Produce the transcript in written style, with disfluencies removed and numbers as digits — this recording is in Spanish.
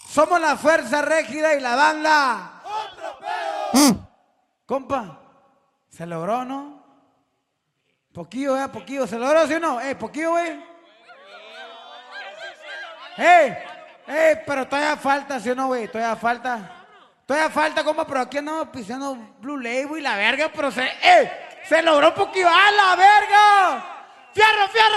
Somos la Fuerza Régida y la banda. ¡Otro pedo! Compa, ¿se logró, no? Poquillo, poquillo. ¿Se logró, sí o no? Poquillo, güey. Pero todavía falta, ¿sí o no, güey? Todavía falta, compa, pero aquí andamos pisando Blue Label y la verga, pero se logró poquillo. ¡A la verga! ¡Fierro, fierro!